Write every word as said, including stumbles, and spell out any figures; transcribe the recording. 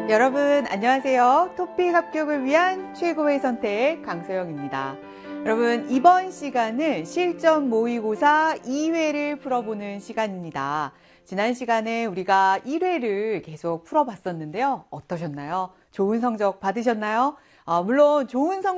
여러분 안녕하세요. 토픽 합격을 위한 최고의 선택 강소영입니다. 여러분 이번 시간은 실전 모의고사 이 회를 풀어보는 시간입니다. 지난 시간에 우리가 일 회를 계속 풀어봤었는데요. 어떠셨나요? 좋은 성적 받으셨나요? 어, 물론 좋은 성적